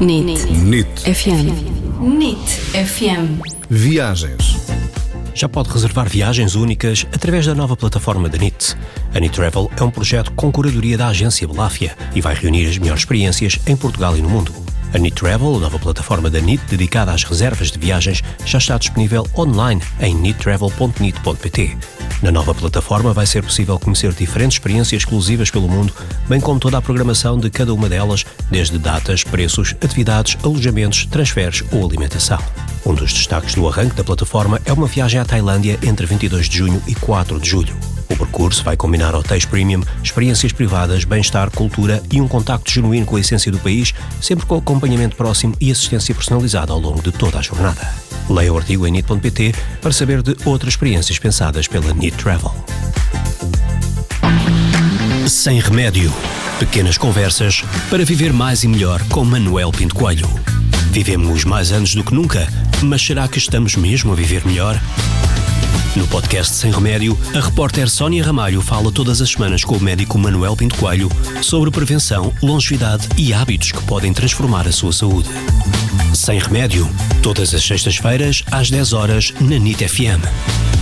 NIT FM. NIT FM. Viagens. Já pode reservar viagens únicas através da nova plataforma da NIT. A NIT Travel é um projeto com curadoria da agência Beláfia e vai reunir as melhores experiências em Portugal e no mundo. A NIT Travel, a nova plataforma da NIT dedicada às reservas de viagens, já está disponível online em nittravel.nit.pt. Na nova plataforma vai ser possível conhecer diferentes experiências exclusivas pelo mundo, bem como toda a programação de cada uma delas, desde datas, preços, atividades, alojamentos, transferes ou alimentação. Um dos destaques do arranque da plataforma é uma viagem à Tailândia entre 22 de junho e 4 de julho. O percurso vai combinar hotéis premium, experiências privadas, bem-estar, cultura e um contacto genuíno com a essência do país, sempre com acompanhamento próximo e assistência personalizada ao longo de toda a jornada. Leia o artigo em nit.pt para saber de outras experiências pensadas pela NIT Travel. Sem remédio. Pequenas conversas para viver mais e melhor com Manuel Pinto Coelho. Vivemos mais anos do que nunca, mas será que estamos mesmo a viver melhor? No podcast Sem Remédio, a repórter Sónia Ramalho fala todas as semanas com o médico Manuel Pinto Coelho sobre prevenção, longevidade e hábitos que podem transformar a sua saúde. Sem Remédio, todas as sextas-feiras às 10 horas na NIT FM.